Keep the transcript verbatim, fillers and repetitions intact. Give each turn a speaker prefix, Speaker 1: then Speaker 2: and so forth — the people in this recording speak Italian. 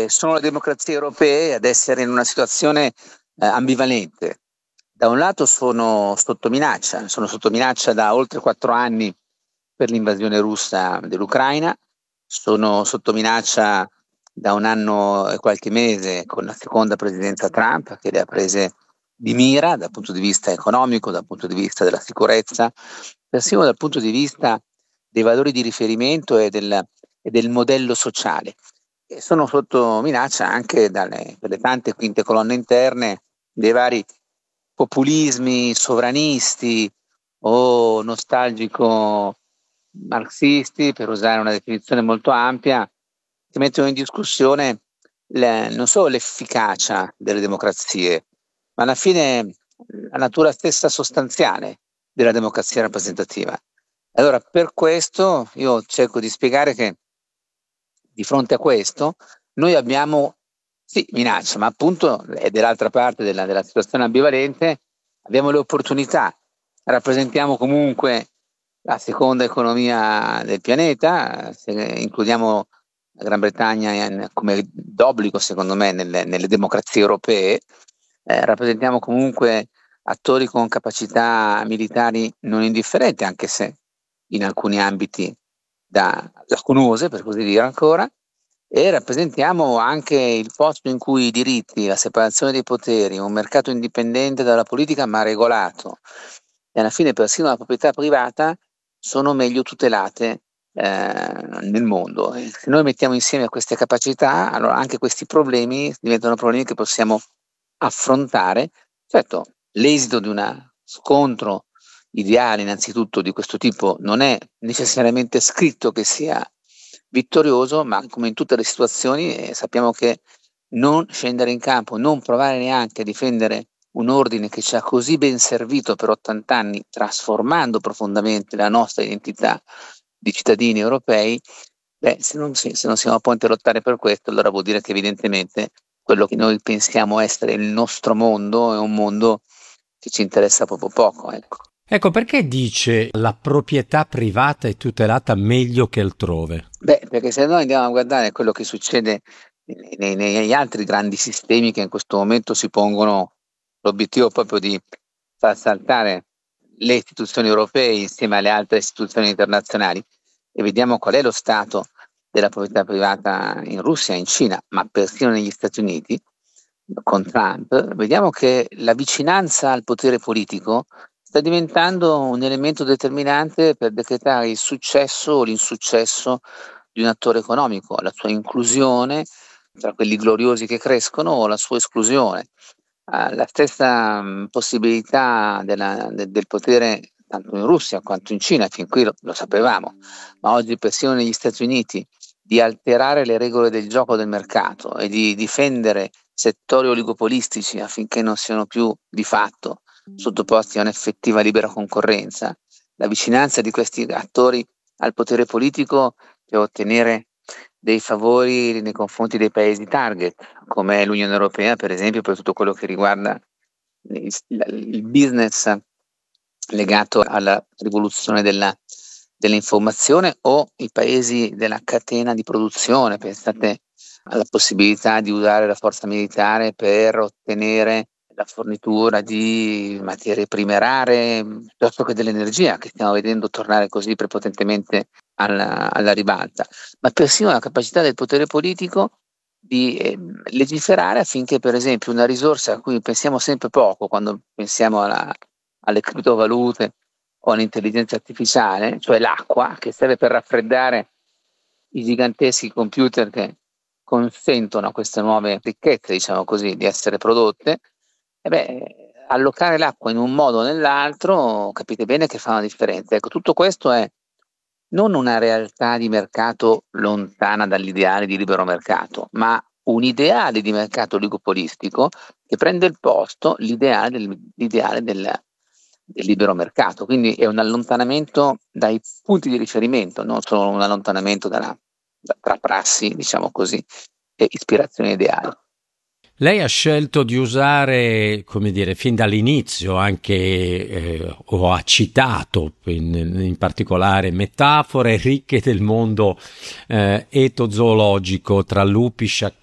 Speaker 1: eh, sono le democrazie europee ad essere in una situazione eh, ambivalente. Da un lato sono sotto minaccia, sono sotto minaccia da oltre quattro anni per l'invasione russa dell'Ucraina, sono sotto minaccia da un anno e qualche mese con la seconda presidenza Trump, che le ha prese di mira dal punto di vista economico, dal punto di vista della sicurezza, persino dal punto di vista dei valori di riferimento e del, e del modello sociale. E sono sotto minaccia anche dalle, per le tante quinte colonne interne dei vari populismi sovranisti o nostalgico marxisti, per usare una definizione molto ampia, che mettono in discussione le, non solo l'efficacia delle democrazie, ma alla fine la natura stessa sostanziale della democrazia rappresentativa. Allora, per questo io cerco di spiegare che di fronte a questo noi abbiamo, sì, minaccia, ma appunto è dell'altra parte della, della situazione ambivalente, abbiamo le opportunità, rappresentiamo comunque la seconda economia del pianeta, se includiamo la Gran Bretagna in, come d'obbligo secondo me nelle, nelle democrazie europee, eh, rappresentiamo comunque attori con capacità militari non indifferenti, anche se in alcuni ambiti da lacunose, per così dire ancora, e rappresentiamo anche il posto in cui i diritti, la separazione dei poteri, un mercato indipendente dalla politica ma regolato, e alla fine persino la proprietà privata sono meglio tutelate eh, nel mondo. E se noi mettiamo insieme queste capacità, allora anche questi problemi diventano problemi che possiamo affrontare. Certo, l'esito di uno scontro ideale innanzitutto di questo tipo non è necessariamente scritto che sia vittorioso, ma come in tutte le situazioni eh, sappiamo che non scendere in campo, non provare neanche a difendere un ordine che ci ha così ben servito per ottanta anni, trasformando profondamente la nostra identità di cittadini europei, beh, se non, se non siamo pronti a lottare per questo, allora vuol dire che evidentemente quello che noi pensiamo essere il nostro mondo è un mondo che ci interessa proprio poco, ecco.
Speaker 2: Ecco, perché dice la proprietà privata è tutelata meglio che altrove?
Speaker 1: Beh, perché se noi andiamo a guardare quello che succede nei, nei- negli altri grandi sistemi che in questo momento si pongono l'obiettivo proprio di far saltare le istituzioni europee insieme alle altre istituzioni internazionali, e vediamo qual è lo stato della proprietà privata in Russia, in Cina, ma persino negli Stati Uniti, con Trump, vediamo che la vicinanza al potere politico sta diventando un elemento determinante per decretare il successo o l'insuccesso di un attore economico, la sua inclusione tra quelli gloriosi che crescono o la sua esclusione. Uh, la stessa mh, possibilità della, de, del potere tanto in Russia quanto in Cina, fin qui lo, lo sapevamo, ma oggi persino negli Stati Uniti, di alterare le regole del gioco del mercato e di difendere settori oligopolistici affinché non siano più di fatto sottoposti a un'effettiva libera concorrenza. La vicinanza di questi attori al potere politico per ottenere dei favori nei confronti dei paesi target, come l'Unione Europea, per esempio, per tutto quello che riguarda il, il business legato alla rivoluzione della, dell'informazione, o i paesi della catena di produzione. Pensate alla possibilità di usare la forza militare per ottenere la fornitura di materie prime rare, piuttosto che dell'energia, che stiamo vedendo tornare così prepotentemente alla, alla ribalta, ma persino la capacità del potere politico di eh, legiferare affinché, per esempio, una risorsa a cui pensiamo sempre poco quando pensiamo alla, alle criptovalute o all'intelligenza artificiale, cioè l'acqua, che serve per raffreddare i giganteschi computer che consentono a queste nuove ricchezze, diciamo così, di essere prodotte, e beh, allocare l'acqua in un modo o nell'altro, capite bene che fa una differenza. Ecco, tutto questo è non una realtà di mercato lontana dall'ideale di libero mercato, ma un ideale di mercato oligopolistico che prende il posto, l'ideale del, l'ideale del, del libero mercato. Quindi è un allontanamento dai punti di riferimento, non solo un allontanamento dalla, tra prassi, diciamo così, e ispirazione ideale.
Speaker 2: Lei ha scelto di usare, come dire, fin dall'inizio anche, eh, o ha citato in, in particolare metafore ricche del mondo eh, etozoologico tra lupi, sciacalli